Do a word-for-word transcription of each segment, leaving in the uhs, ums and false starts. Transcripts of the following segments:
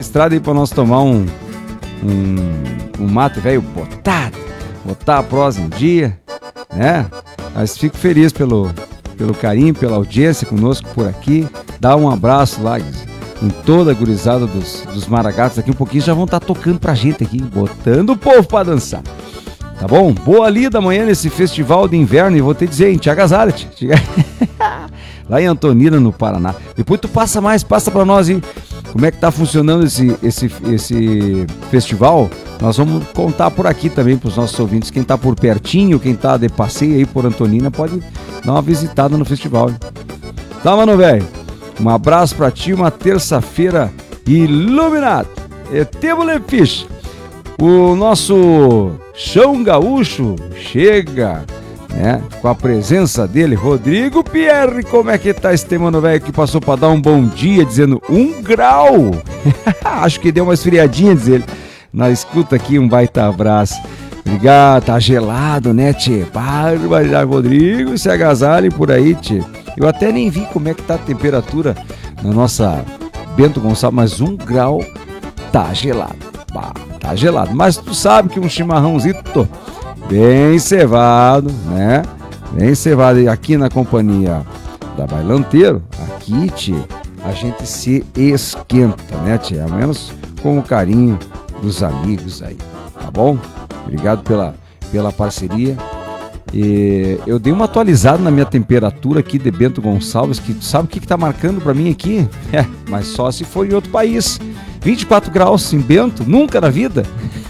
estrada aí pra nós tomar um, um, um mate velho botado, botar a prosa em dia, né? Mas fico feliz pelo, pelo carinho, pela audiência conosco por aqui. Dá um abraço lá em toda a gurizada dos, dos Maragatos aqui. Um pouquinho já vão estar tocando pra gente aqui, botando o povo pra dançar. Tá bom? Boa lida amanhã nesse festival de inverno. E vou te dizer, hein? Te agasalha-te. Lá em Antonina, no Paraná. Depois tu passa mais, passa pra nós, hein? Como é que tá funcionando esse, esse, esse festival? Nós vamos contar por aqui também pros nossos ouvintes. Quem tá por pertinho, quem tá de passeio aí por Antonina, pode dar uma visitada no festival, hein? Tá, mano, velho? Um abraço pra ti, uma terça-feira iluminada. E temos ficha. O nosso chão gaúcho chega, né? Com a presença dele, Rodrigo Pierre. Como é que tá esse mano velho que passou pra dar um bom dia, dizendo um grau? Acho que deu uma esfriadinha, diz ele. Na escuta aqui, um baita abraço. Obrigado, tá gelado, né, tchê? Barbaridade, Rodrigo, se agasalhe por aí, tchê. Eu até nem vi como é que tá a temperatura na nossa Bento Gonçalves, mas um grau tá gelado. Bah, tá gelado. Mas tu sabe que um chimarrãozito bem cevado, né? Bem cevado. E aqui na companhia da Bailanteiro, aqui, tchê, a gente se esquenta, né, tchê? Ao menos com o carinho dos amigos aí, tá bom? Obrigado pela, pela parceria. E eu dei uma atualizada na minha temperatura aqui de Bento Gonçalves, que sabe o que, que tá marcando pra mim aqui? É, mas só se for em outro país. vinte e quatro graus em Bento, nunca na vida.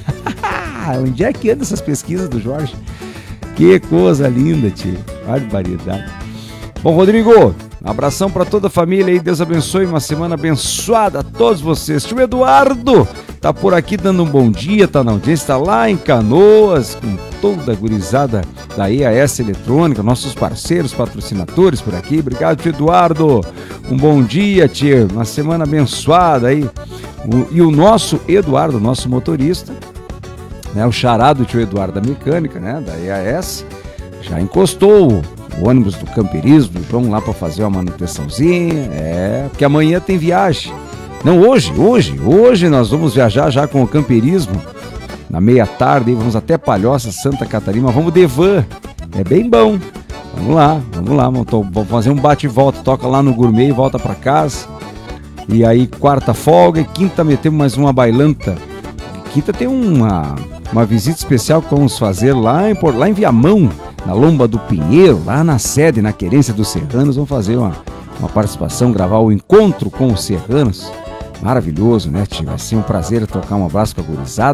Onde é que anda essas pesquisas do Jorge? Que coisa linda, tio. Barbaridade. Bom, Rodrigo, um abração pra toda a família aí, Deus abençoe, uma semana abençoada a todos vocês. Tio Eduardo tá por aqui dando um bom dia, tá na audiência, tá lá em Canoas, com toda a gurizada da E A S Eletrônica, nossos parceiros, patrocinadores por aqui. Obrigado, tio Eduardo. Um bom dia, tio. Uma semana abençoada aí. O, e o nosso Eduardo, nosso motorista, né, o charado tio Eduardo da mecânica, né, da E A S, já encostou o, o ônibus do camperismo, vamos lá para fazer uma manutençãozinha, é, porque amanhã tem viagem. Não, hoje, hoje, hoje nós vamos viajar já com o camperismo, na meia tarde, vamos até Palhoça, Santa Catarina, vamos de van, é bem bom. Vamos lá, vamos lá, vamos, to- vamos fazer um bate e volta, toca lá no Gourmet e volta para casa. E aí quarta folga e quinta metemos mais uma bailanta. Quinta tem uma, uma visita especial que vamos fazer lá em, lá em Viamão, na Lomba do Pinheiro, lá na sede, na Querência dos Serranos. Vamos fazer uma, uma participação, gravar o encontro com os serranos. Maravilhoso, né, tio? Vai ser um prazer trocar um abraço com a gurizada.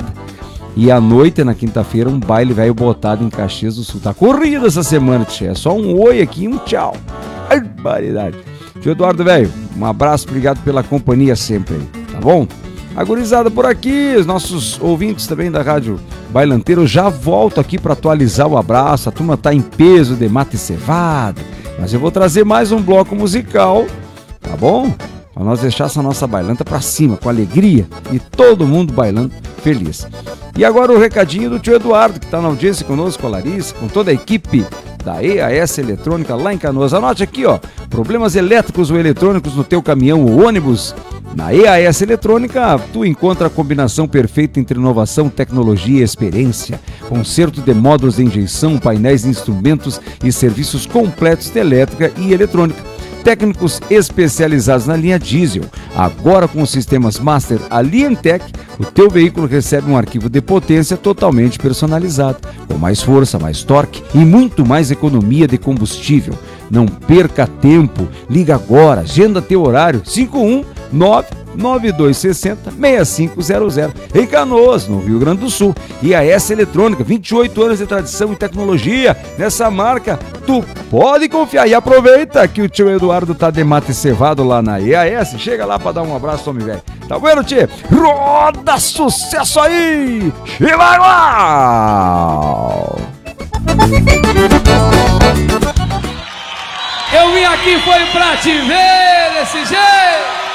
E à noite, na quinta-feira, um baile velho botado em Caxias do Sul. Tá corrido essa semana, tio. É só um oi aqui e um tchau. Barbaridade. Tio Eduardo, velho, um abraço, obrigado pela companhia sempre aí, tá bom? A gurizada por aqui, os nossos ouvintes também da Rádio Bailanteiro, já volto aqui para atualizar o abraço. A turma tá em peso de mate cevado, mas eu vou trazer mais um bloco musical, tá bom? Para nós deixar essa nossa bailanta para cima, com alegria e todo mundo bailando feliz. E agora o recadinho do tio Eduardo, que tá na audiência conosco, com a Larissa, com toda a equipe da E A S Eletrônica lá em Canoas. Anote aqui, ó, problemas elétricos ou eletrônicos no teu caminhão ou ônibus. Na E A S Eletrônica, tu encontra a combinação perfeita entre inovação, tecnologia e experiência. Conserto de módulos de injeção, painéis de instrumentos e serviços completos de elétrica e eletrônica. Técnicos especializados na linha diesel. Agora com os sistemas Master Alientec, o teu veículo recebe um arquivo de potência totalmente personalizado, com mais força, mais torque e muito mais economia de combustível. Não perca tempo, liga agora, agenda teu horário, cinco um nove nove dois seis zero seis cinco zero zero, em Canoas, no Rio Grande do Sul. E a E A S Eletrônica, vinte e oito anos de tradição e tecnologia. Nessa marca, tu pode confiar. E aproveita que o tio Eduardo tá de mate cevado lá na E A S. Chega lá pra dar um abraço, homem velho. Tá vendo, tio? Roda sucesso aí! Chihuahua! Eu vim aqui foi pra te ver desse jeito.